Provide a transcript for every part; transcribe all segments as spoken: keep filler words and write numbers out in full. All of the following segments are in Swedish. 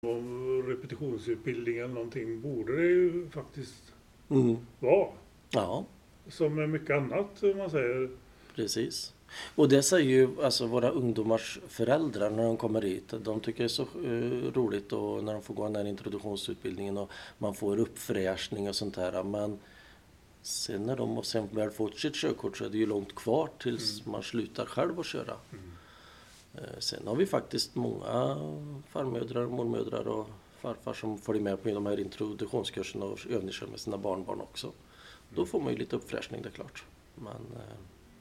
Och repetitionsutbildning eller någonting borde det ju faktiskt Mm. vara. Ja, Som med mycket annat, om man säger. precis. Och det säger ju alltså våra ungdomars föräldrar när de kommer hit. De tycker det är så uh, roligt och när de får gå den här introduktionsutbildningen och man får uppfräschning och sånt där. Men sen när de sen väl fått sitt körkort så är det ju långt kvar tills mm. man slutar själv att köra. Mm. Uh, sen har vi faktiskt många farmödrar, mormödrar och farfar som följer med på de här introduktionskurserna och övningskör med sina barnbarn också. Mm. Då får man ju lite uppfräschning, det är klart. Men... Uh,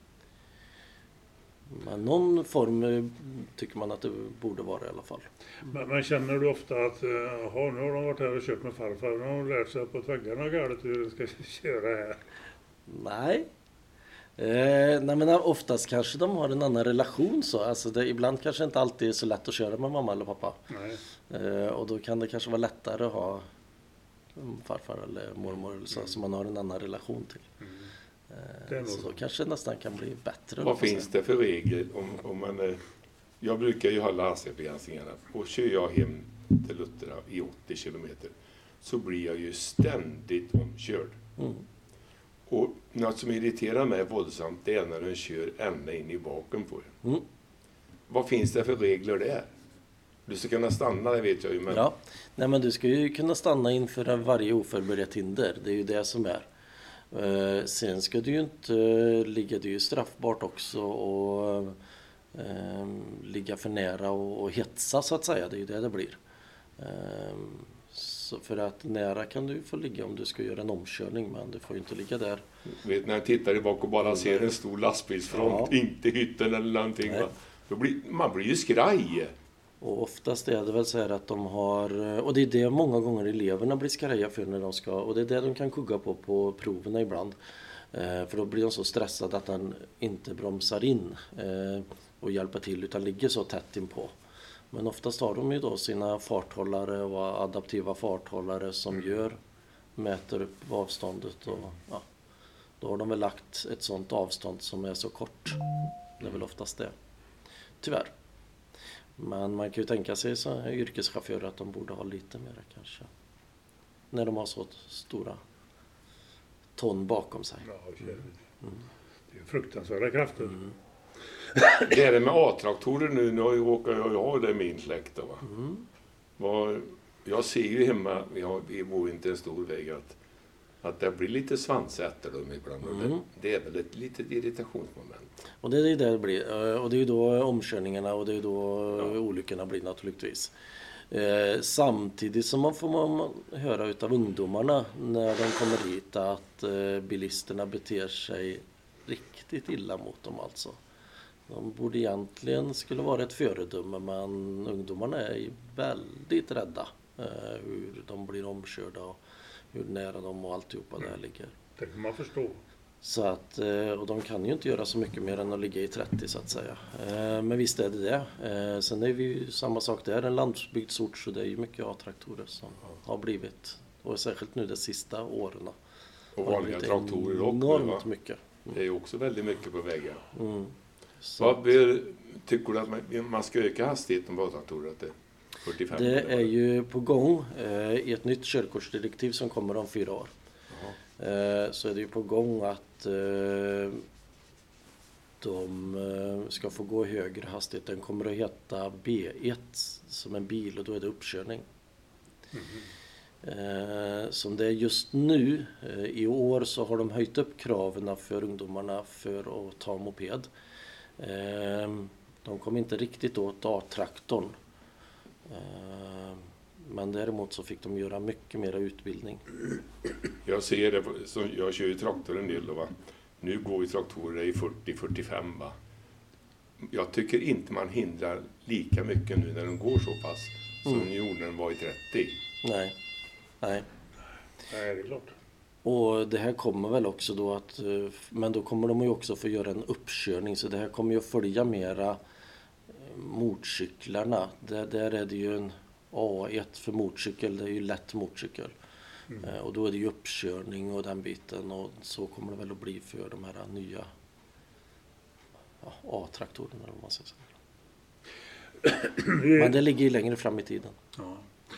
Men någon form tycker man att det borde vara i alla fall. Men, men känner du ofta att aha, nu har de varit här och kört med farfar och de har lärt sig på väggarna galet hur de ska köra här? Nej. Eh, nej men oftast kanske de har en annan relation så. Alltså det, ibland kanske inte alltid är så lätt att köra med mamma eller pappa. Nej. Eh, och då kan det kanske vara lättare att ha farfar eller mormor eller så, mm. som man har en annan relation till. Mm. Så då kanske nästan kan bli bättre. Vad finns det för regler om, om man är, jag brukar ju hålla hastighetsbegränsningarna och kör jag hem till Luttra i åttio kilometer så blir jag ju ständigt omkörd. Mm. Och något som irriterar mig våldsamt det är när den kör ända in i baken på den. Mm. Vad finns det för regler där? Du ska kunna stanna, det vet jag ju. Men... Ja, nej men du ska ju kunna stanna inför varje oförberett hinder. Det är ju det som är. Uh, sen ska det ju inte uh, ligga, det är ju straffbart också och uh, ligga för nära och, och hetsa så att säga, det är ju det det blir. Uh, så för att nära kan du få ligga om du ska göra en omkörning, men du får ju inte ligga där. Vet när jag tittar i bak och bara ser en stor lastbilsfront, ja. Inte hytten eller någonting, va? Då blir, man blir ju skraj. Och oftast är det väl så här att de har, och det är det många gånger eleverna blir skraja för när de ska, och det är det de kan kugga på på proverna ibland. Eh, för då blir de så stressade att den inte bromsar in eh, och hjälper till utan ligger så tätt inpå. Men oftast har de ju då sina farthållare och adaptiva farthållare som gör, mäter upp avståndet och ja, då har de väl lagt ett sånt avstånd som är så kort. Det är väl oftast det. Tyvärr. Men man kan ju tänka sig så yrkeschaufförer att de borde ha lite mer kanske. När de har så stora ton bakom sig. Ja, det är, mm. det är fruktansvärda krafter. Mm. Det är det med A-traktorer nu, nu råkar jag ha det i min släkt. Va? Mm. Var, jag ser ju hemma, vi, har, vi bor inte en stor väg, att, att det blir lite svansätter dem ibland. Mm. Det, det är väl ett litet irritationsmoment. Och det är det det blir. Och det är ju då omkörningarna och det är då ja. Olyckorna blir naturligtvis. Eh, samtidigt som man får man höra utav ungdomarna när de kommer hit att eh, bilisterna beter sig riktigt illa mot dem alltså. De borde egentligen skulle vara ett föredöme, men ungdomarna är väldigt rädda eh, hur de blir omkörda och hur nära de och alltihopa mm. där ligger. Det kan man förstå. Så att, och de kan ju inte göra så mycket mer än att ligga i trettio så att säga. Men visst är det det. Sen är vi ju samma sak där, en landsbygdsort, så det är ju mycket A-traktorer som har blivit. Och särskilt nu de sista åren. Och vanliga traktorer också. Enormt mycket. Mm. Det är ju också väldigt mycket på vägar. Mm. Vad bör, tycker du att man, man ska öka hastigheten på A-traktorer till fyrtiofem? Det är ju på gång eh, i ett nytt körkortsdirektiv som kommer om fyra år. Eh, så är det ju på gång att eh, de eh, ska få gå högre hastighet. Den kommer att heta B ett som en bil och då är det uppkörning. Mm-hmm. Eh, som det är just nu, eh, i år så har de höjt upp kraven för ungdomarna för att ta moped. Eh, de kommer inte riktigt åt A-traktorn. Eh, Men däremot så fick de göra mycket mer utbildning. Jag ser det, så jag kör ju traktor en del då, va. Nu går ju traktorer i fyrtio till fyrtiofem, va. Jag tycker inte man hindrar lika mycket nu när de går så pass som mm. gjorde när de var i trettio. Nej, nej. Nej, det är klart. Och det här kommer väl också då att, men då kommer de ju också få göra en uppkörning, så det här kommer ju att följa mera motorcyklarna. Där, där är det ju en A ett för motorcykel, det är ju lätt motorcykel. Mm. Eh, och då är det ju uppkörning och den biten, och så kommer det väl att bli för de här nya ja, A-traktorerna, om man ska säga. Men det ligger ju längre fram i tiden. Ja.